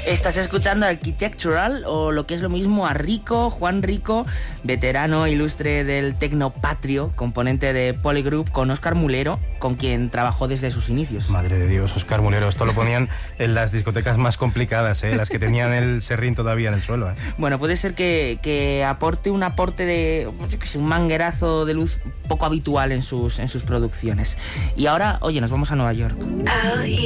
Estás escuchando Architectural, o lo que es lo mismo a Rico, Juan Rico, veterano ilustre del tecnopatrio, componente de Polygroup, con Óscar Mulero, con quien trabajó desde sus inicios. Madre de Dios, Óscar Mulero, esto lo ponían en las discotecas más complicadas, las que tenían el serrín todavía en el suelo. Bueno, puede ser que aporte un aporte de, yo qué sé, un manguerazo de luz poco habitual en sus producciones. Y ahora, oye, nos vamos a Nueva York.